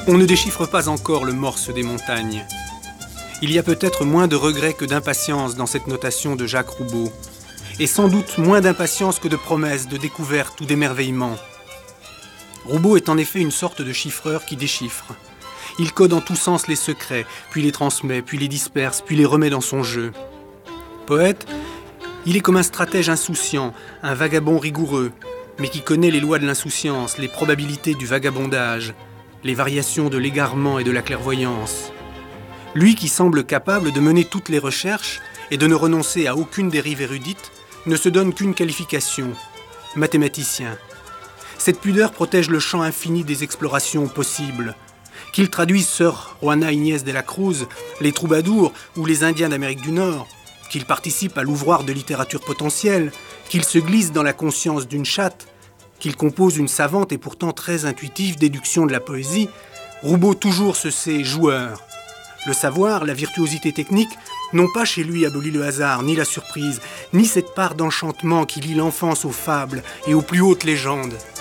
On ne déchiffre pas encore le morse des montagnes. Il y a peut-être moins de regrets que d'impatience dans cette notation de Jacques Roubaud, et sans doute moins d'impatience que de promesses, de découvertes ou d'émerveillement. Roubaud est en effet une sorte de chiffreur qui déchiffre. Il code en tous sens les secrets, puis les transmet, puis les disperse, puis les remet dans son jeu. Poète, il est comme un stratège insouciant, un vagabond rigoureux, mais qui connaît les lois de l'insouciance, les probabilités du vagabondage, les variations de l'égarement et de la clairvoyance. Lui qui semble capable de mener toutes les recherches et de ne renoncer à aucune dérive érudite, ne se donne qu'une qualification, mathématicien. Cette pudeur protège le champ infini des explorations possibles. Qu'il traduise Sir Juana Inés de la Cruz, les troubadours ou les Indiens d'Amérique du Nord, qu'il participe à l'ouvroir de littérature potentielle, qu'il se glisse dans la conscience d'une chatte, qu'il compose une savante et pourtant très intuitive déduction de la poésie, Roubaud toujours se sait joueur. Le savoir, la virtuosité technique, n'ont pas chez lui aboli le hasard, ni la surprise, ni cette part d'enchantement qui lie l'enfance aux fables et aux plus hautes légendes.